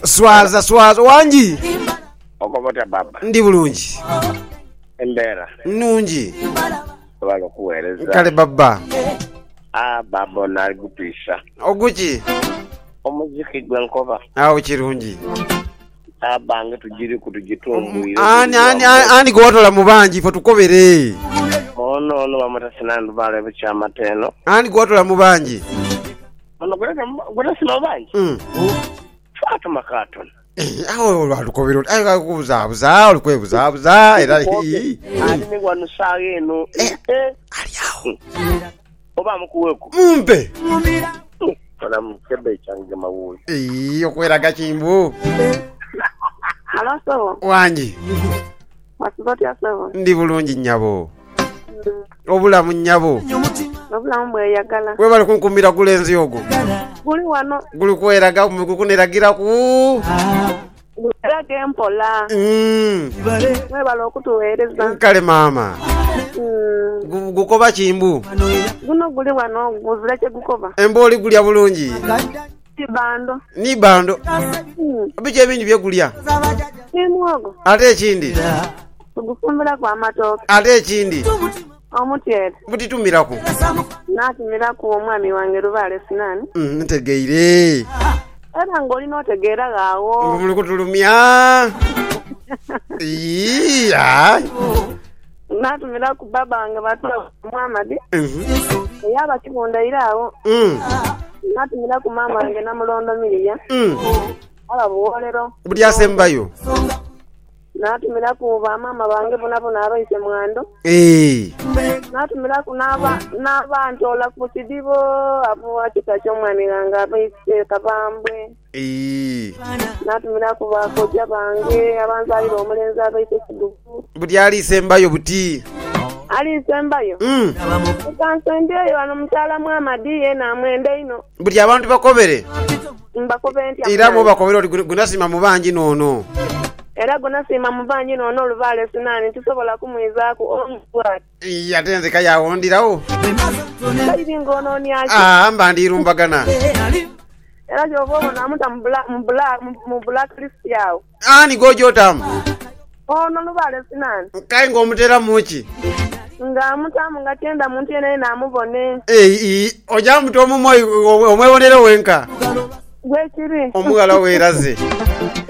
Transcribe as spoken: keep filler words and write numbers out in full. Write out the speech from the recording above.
Swaza swaza wanji. Okobota baba. Ndi bulungi. Endera. Nungi. Walo kueleza. Kale baba. Ah baba na gupisha. Oguki. Omuziki gwenkoba. Awo kirungi. Abange tujiri kutugitunguire. Ani ani ani gotola mubanji fo tukobere. Ono ono bamata sinandu bale bicha mateno. Ani gotola mubanji. Ono gweta gweta sino banji. Mm. Fatuma Carton. Eh awo lwalukobero ayi kubuza buza olukwebuza buza era hi. Ani ni gwanu sage no. Eh ali awo. Oba mukuweko. Mumpe. Kana mkebe change mawuli. Eh okwera gachimbu. Hello so. Wanji. Masiboti aso. Ndi bulungi nyabo. Obula munyabo. Obula mbwe yagala. Kwe bali kunkumira kulenzi yogo. Guli wano. Guli kweraga mukukuneragira ku. Era gempola. Mm. Mwe balo okutuweereza. Kale mama. Mm. Gukoba chimbu. Guno guli wano guzuleke gukoba. Emboli gulya bulungi. Ni bando. Ni bando. Mm. Abije bingi bye gulya. Ni muogo. Ate ekindi. Tugufumbira kwa matoke. Ate ekindi. Omutyere. Butitumirako. Natumiraku omwami wange Lubaale Sinani. Mm, ntegeire. Era ng'olina otegeera gaawo. Muli kutulumya. Iya. Natumiraku baba wange batula Muhammad. Mhm. Yaba kibonda iraawo. Mm. Natumiraku mama wange Namulondo Miriya. Mm. Ala buwolero. Buli asembayo. Natumiraku bamama bange bonabona abaise mwando. Eh. Natumiraku naba nabantola ku kidibo abo akita ky'omwami wange abaise Kabambwe. Eh. Natumiraku bakoja bange abanzalira omulenzi abaise Kigufu. Buli ali sembayo buti. Ali sembayo. Mm. Kansendeyo ano mutala Muhammad yena amwende ino. Buli abantu bakobere. Mbakobe nti. Ira mo bakobere oli gunasima mubanji nono. Era gona sima mubanji nono Lubaale Sinani tusobola kumwizaku omutwati. Iya tenze kaya wondirawo. Kali ngono ni aje. Ah mbandirumbagana. Era jobo na muta mbula mbula mu black list yawo. Ani gojo tam. Ono Lubaale Sinani. Kai ngomutera muki. Nga mutamu ngatenda muntu ene na mubone. Eh oja muto omwe omwebonere wenka. Gwe kiri. Omugala weraze.